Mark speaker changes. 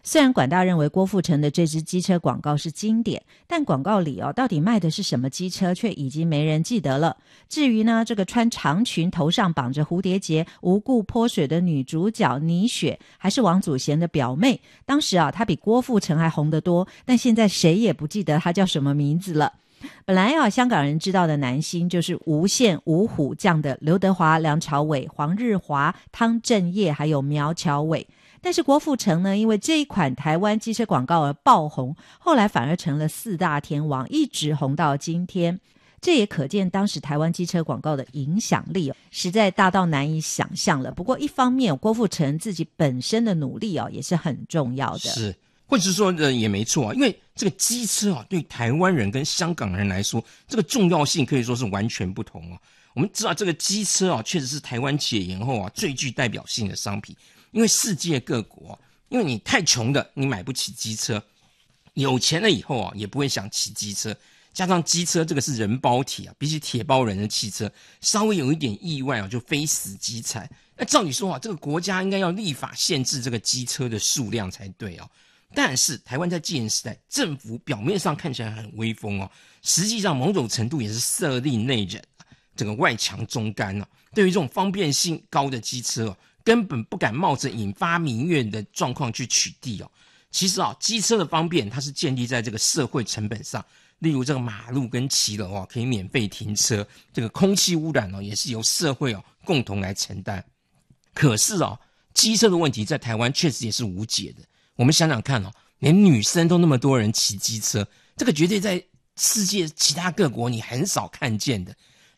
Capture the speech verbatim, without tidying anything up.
Speaker 1: 虽然管大认为郭富城的这支机车广告是经典，但广告里哦，到底卖的是什么机车却已经没人记得了。至于呢，这个穿长裙头上绑着蝴蝶结无故泼水的女主角倪雪，还是王祖贤的表妹，当时啊她比郭富城还红得多，但现在谁也不记得她叫什么名字了。本来啊，香港人知道的男星就是无线五虎将的刘德华、梁朝伟、黄日华、汤镇业还有苗侨伟。但是郭富城呢，因为这一款台湾机车广告而爆红，后来反而成了四大天王，一直红到今天。这也可见当时台湾机车广告的影响力哦，实在大到难以想象了。不过一方面，郭富城自己本身的努力哦，也是很重要的。
Speaker 2: 是，或者说呃也没错啊，因为这个机车啊，对台湾人跟香港人来说，这个重要性可以说是完全不同啊。我们知道这个机车啊，确实是台湾解严后啊最具代表性的商品。因为世界各国，因为你太穷的你买不起机车，有钱了以后啊也不会想骑机车，加上机车这个是人包体啊，比起铁包人的汽车，稍微有一点意外啊就非死即残。那照理说啊，这个国家应该要立法限制这个机车的数量才对啊。但是台湾在戒严时代，政府表面上看起来很威风哦，实际上某种程度也是色厉内荏，这个外强中干啊。对于这种方便性高的机车哦，根本不敢冒着引发民怨的状况去取缔哦。其实啊，机车的方便它是建立在这个社会成本上，例如这个马路跟骑楼啊可以免费停车，这个空气污染哦也是由社会哦共同来承担。可是啊，机车的问题在台湾确实也是无解的。我们想想看哦，连女生都那么多人骑机车，这个绝对在世界其他各国你很少看见的。